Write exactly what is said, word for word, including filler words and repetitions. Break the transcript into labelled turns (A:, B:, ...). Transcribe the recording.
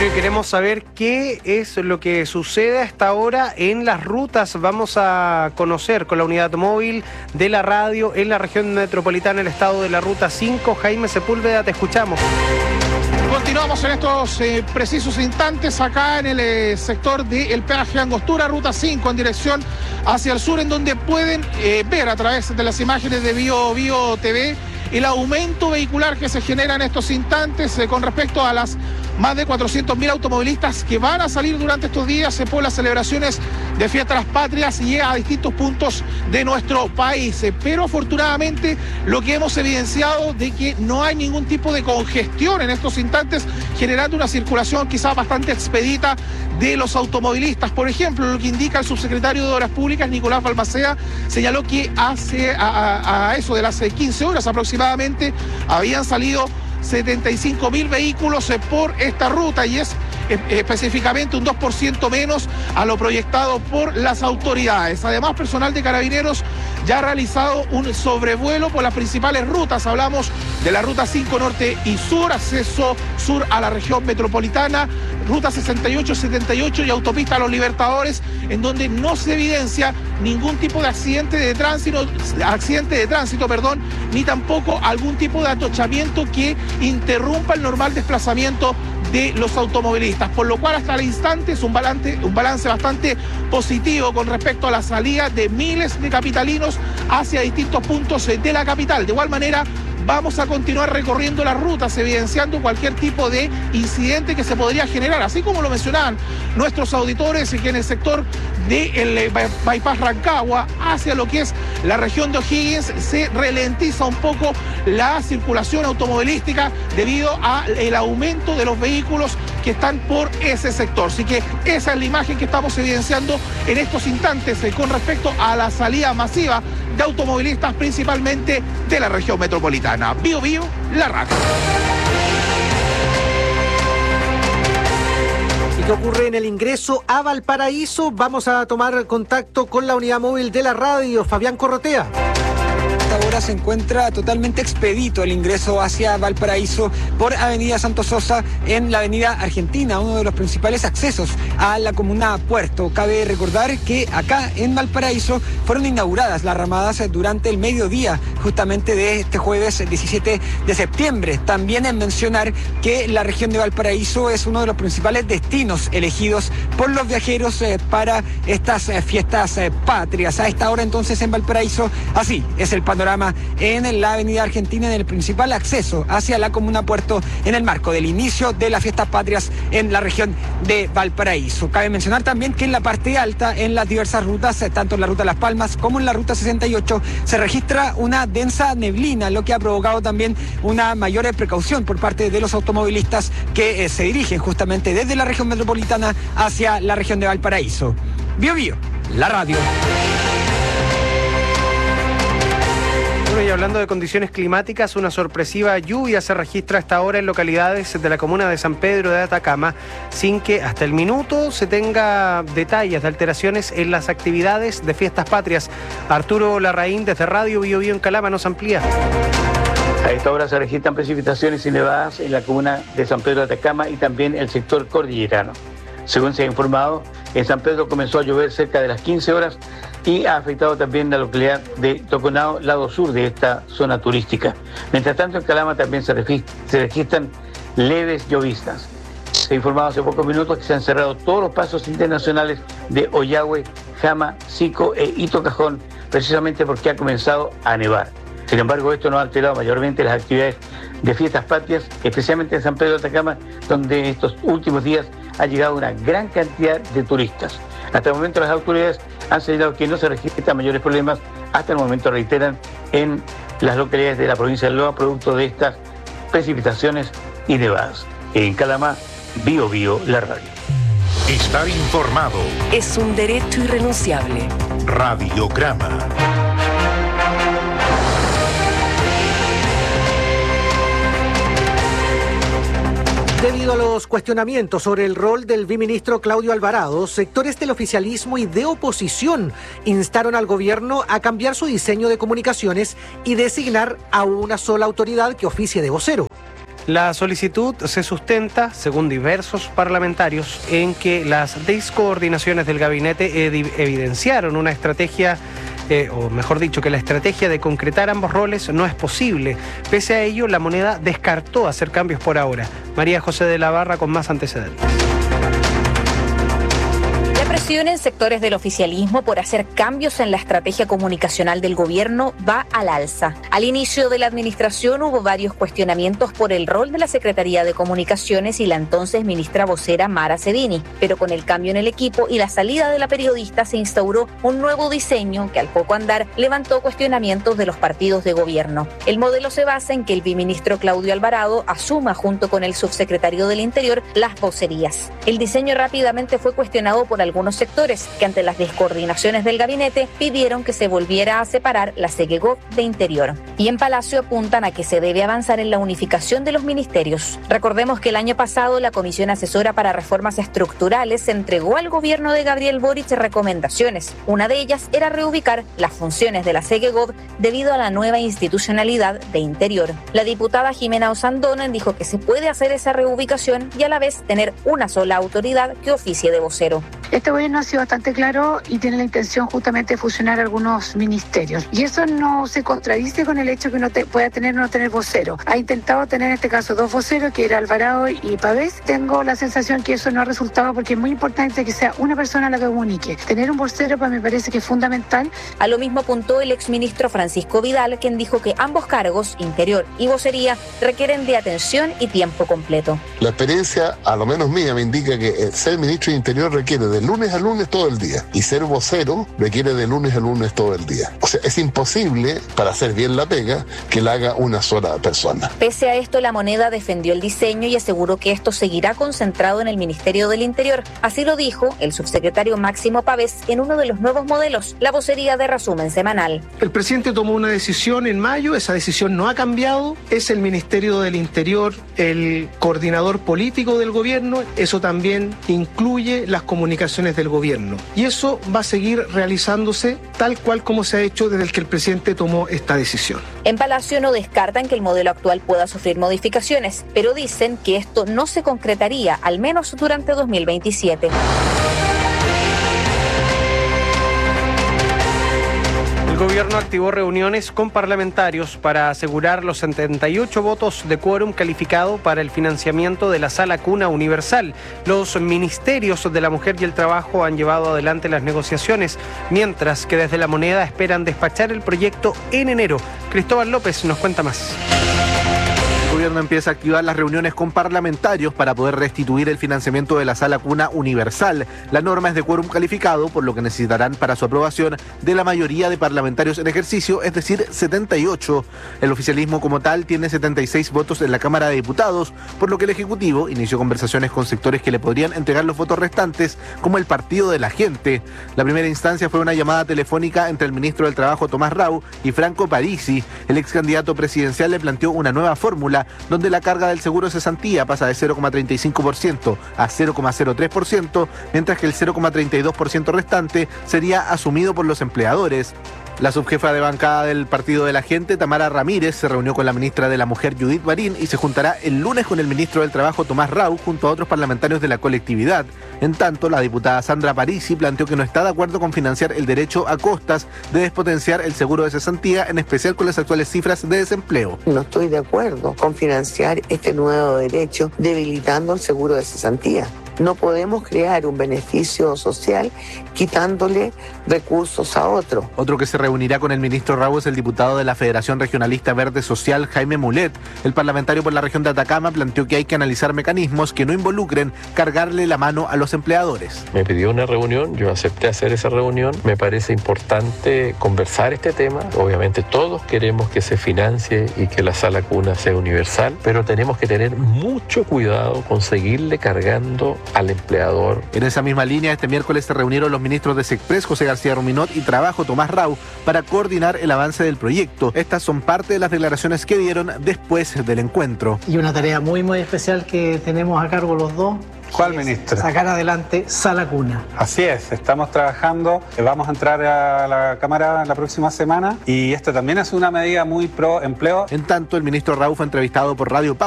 A: Bueno, queremos saber qué es lo que sucede hasta ahora en las rutas. Vamos a conocer con la unidad móvil de la radio en la región metropolitana el estado de la ruta cinco. Jaime Sepúlveda, te escuchamos.
B: Continuamos en estos eh, precisos instantes acá en el eh, sector del peaje Angostura, ruta cinco, en dirección hacia el sur, en donde pueden eh, ver a través de las imágenes de Bio Bio T V el aumento vehicular que se genera en estos instantes eh, con respecto a las más de cuatrocientos mil automovilistas que van a salir durante estos días eh, por las celebraciones de Fiestas Patrias y a distintos puntos de nuestro país. Eh, pero afortunadamente lo que hemos evidenciado de que no hay ningún tipo de congestión en estos instantes, generando una circulación quizás bastante expedita de los automovilistas. Por ejemplo, lo que indica el subsecretario de Obras Públicas, Nicolás Balmaceda, señaló que hace a, a, a eso de las quince horas aproximadamente habían salido setenta y cinco mil vehículos por esta ruta y es específicamente un dos por ciento menos a lo proyectado por las autoridades. Además, personal de Carabineros ya ha realizado un sobrevuelo por las principales rutas. Hablamos de la ruta cinco norte y sur, acceso sur a la región metropolitana, ruta sesenta y ocho, setenta y ocho y autopista a Los Libertadores, en donde no se evidencia ningún tipo de accidente de tránsito, accidente de tránsito, perdón, ni tampoco algún tipo de atochamiento que interrumpa el normal desplazamiento de los automovilistas, por lo cual hasta el instante es un balance, un balance bastante positivo con respecto a la salida de miles de capitalinos hacia distintos puntos de la capital. De igual manera, vamos a continuar recorriendo las rutas, evidenciando cualquier tipo de incidente que se podría generar, así como lo mencionaban nuestros auditores, que en el sector del bypass Rancagua hacia lo que es la región de O'Higgins se ralentiza un poco la circulación automovilística debido al aumento de los vehículos que están por ese sector. Así que esa es la imagen que estamos evidenciando en estos instantes eh, con respecto a la salida masiva de automovilistas, principalmente de la región metropolitana. Bio Bio, la radio.
C: ¿Y qué ocurre en el ingreso a Valparaíso? Vamos a tomar contacto con la unidad móvil de la radio, Fabián Corrotea.
D: Ahora se encuentra totalmente expedito el ingreso hacia Valparaíso por Avenida Santos Sosa en la Avenida Argentina, uno de los principales accesos a la comuna Puerto. Cabe recordar que acá en Valparaíso fueron inauguradas las ramadas durante el mediodía justamente de este jueves diecisiete de septiembre. También en mencionar que la región de Valparaíso es uno de los principales destinos elegidos por los viajeros eh, para estas eh, fiestas eh, patrias. A esta hora entonces en Valparaíso así es el panorama en la Avenida Argentina, en el principal acceso hacia la comuna Puerto, en el marco del inicio de las fiestas patrias en la región de Valparaíso. Cabe mencionar también que en la parte alta, en las diversas rutas, tanto en la ruta Las Palmas como en la ruta sesenta y ocho, se registra una densa neblina, lo que ha provocado también una mayor precaución por parte de los automovilistas que eh, se dirigen justamente desde la región metropolitana hacia la región de Valparaíso. Bio Bio, la radio.
A: Bueno, y hablando de condiciones climáticas, una sorpresiva lluvia se registra hasta ahora en localidades de la comuna de San Pedro de Atacama, sin que hasta el minuto se tenga detalles de alteraciones en las actividades de Fiestas Patrias. Arturo Larraín, desde Radio Bio Bio en Calama, nos amplía.
E: A esta hora se registran precipitaciones y nevadas en la comuna de San Pedro de Atacama y también el sector cordillerano. Según se ha informado, en San Pedro comenzó a llover cerca de las quince horas y ha afectado también la localidad de Toconao, lado sur de esta zona turística. Mientras tanto, en Calama también se, se registran leves lloviznas. Se ha informado hace pocos minutos que se han cerrado todos los pasos internacionales de Ollagüe, Jama, Sico e Ito Cajón, precisamente porque ha comenzado a nevar. Sin embargo, esto no ha alterado mayormente las actividades de Fiestas Patrias, especialmente en San Pedro de Atacama, donde estos últimos días ha llegado una gran cantidad de turistas. Hasta el momento las autoridades han señalado que no se registran mayores problemas, hasta el momento reiteran, en las localidades de la provincia de Loa, producto de estas precipitaciones y nevadas. En Calama, Bio Bio, la radio.
F: Estar informado
G: es un derecho irrenunciable.
F: Radiograma.
C: Debido a los cuestionamientos sobre el rol del viceministro Claudio Alvarado, sectores del oficialismo y de oposición instaron al gobierno a cambiar su diseño de comunicaciones y designar a una sola autoridad que oficie de vocero.
A: La solicitud se sustenta, según diversos parlamentarios, en que las descoordinaciones del gabinete evidenciaron una estrategia, eh, o mejor dicho, que la estrategia de concretar ambos roles no es posible. Pese a ello, la moneda descartó hacer cambios por ahora. María José de la Barra con más antecedentes.
H: La presión en sectores del oficialismo por hacer cambios en la estrategia comunicacional del gobierno va al alza. Al inicio de la administración hubo varios cuestionamientos por el rol de la Secretaría de Comunicaciones y la entonces ministra vocera Mara Cedini, pero con el cambio en el equipo y la salida de la periodista se instauró un nuevo diseño que al poco andar levantó cuestionamientos de los partidos de gobierno. El modelo se basa en que el viceministro Claudio Alvarado asuma junto con el subsecretario del Interior las vocerías. El diseño rápidamente fue cuestionado por algunos sectores que ante las descoordinaciones del gabinete pidieron que se volviera a separar la SEGEGOV de Interior. Y en Palacio apuntan a que se debe avanzar en la unificación de los ministerios. Recordemos que el año pasado la Comisión Asesora para Reformas Estructurales entregó al gobierno de Gabriel Boric recomendaciones. Una de ellas era reubicar las funciones de la SEGEGOV debido a la nueva institucionalidad de Interior. La diputada Jimena Osandona dijo que se puede hacer esa reubicación y a la vez tener una sola autoridad que oficie de vocero.
I: Este gobierno ha sido bastante claro y tiene la intención justamente de fusionar algunos ministerios. Y eso no se contradice con el hecho que uno te pueda tener o no tener vocero. Ha intentado tener en este caso dos voceros, que era Alvarado y Pavés. Tengo la sensación que eso no ha resultado porque es muy importante que sea una persona la que comunique. Tener un vocero para mí me parece que es fundamental.
H: A lo mismo apuntó el exministro Francisco Vidal, quien dijo que ambos cargos, Interior y Vocería, requieren de atención y tiempo completo.
J: La experiencia, a lo menos mía, me indica que ser ministro de Interior requiere de lunes a lunes todo el día y ser vocero requiere de lunes a lunes todo el día. O sea, es imposible, para hacer bien la pega, que la haga una sola persona.
H: Pese a esto, la moneda defendió el diseño y aseguró que esto seguirá concentrado en el Ministerio del Interior. Así lo dijo el subsecretario Máximo Pavés en uno de los nuevos modelos, la vocería de resumen semanal.
K: El presidente tomó una decisión en mayo, esa decisión no ha cambiado, es el Ministerio del Interior el coordinador político del gobierno, eso también incluye las comunicaciones del gobierno. Y eso va a seguir realizándose tal cual como se ha hecho desde que el presidente tomó esta decisión.
H: En Palacio no descartan que el modelo actual pueda sufrir modificaciones, pero dicen que esto no se concretaría, al menos durante dos mil veintisiete.
A: El gobierno activó reuniones con parlamentarios para asegurar los setenta y ocho votos de quórum calificado para el financiamiento de la Sala Cuna Universal. Los ministerios de la Mujer y el Trabajo han llevado adelante las negociaciones, mientras que desde la Moneda esperan despachar el proyecto en enero. Cristóbal López nos cuenta más.
L: El gobierno empieza a activar las reuniones con parlamentarios para poder restituir el financiamiento de la Sala Cuna Universal. La norma es de quórum calificado, por lo que necesitarán para su aprobación de la mayoría de parlamentarios en ejercicio, es decir, setenta y ocho. El oficialismo como tal tiene setenta y seis votos en la Cámara de Diputados, por lo que el Ejecutivo inició conversaciones con sectores que le podrían entregar los votos restantes, como el Partido de la Gente. La primera instancia fue una llamada telefónica entre el ministro del Trabajo Tomás Rau y Franco Parisi. El ex candidato presidencial le planteó una nueva fórmula donde la carga del seguro de cesantía pasa de cero coma treinta y cinco por ciento a cero coma cero tres por ciento, mientras que el cero coma treinta y dos por ciento restante sería asumido por los empleadores. La subjefa de bancada del Partido de la Gente, Tamara Ramírez, se reunió con la ministra de la Mujer, Judith Marín, y se juntará el lunes con el ministro del Trabajo, Tomás Rau, junto a otros parlamentarios de la colectividad. En tanto, la diputada Sandra Parisi planteó que no está de acuerdo con financiar el derecho a costas de despotenciar el seguro de cesantía, en especial con las actuales cifras de desempleo.
M: No estoy de acuerdo con financiar este nuevo derecho debilitando el seguro de cesantía. No podemos crear un beneficio social quitándole recursos a otro.
L: Otro que se reunirá con el ministro Rau es el diputado de la Federación Regionalista Verde Social, Jaime Mulet. El parlamentario por la región de Atacama planteó que hay que analizar mecanismos que no involucren cargarle la mano a los empleadores.
N: Me pidió una reunión, yo acepté hacer esa reunión. Me parece importante conversar este tema. Obviamente todos queremos que se financie y que la Sala Cuna sea universal, pero tenemos que tener mucho cuidado con seguirle cargando al empleador.
L: En esa misma línea, este miércoles se reunieron los ministros de Sexpress, José García Ruminot, y Trabajo, Tomás Rau, para coordinar el avance del proyecto. Estas son parte de las declaraciones que dieron después del encuentro.
O: Y una tarea muy, muy especial que tenemos a cargo los dos.
P: ¿Cuál, ministro?
O: Sacar adelante Sala Cuna.
P: Así es, estamos trabajando, vamos a entrar a la Cámara la próxima semana y esto también es una medida muy pro empleo.
L: En tanto, el ministro Rau fue entrevistado por Radio Pau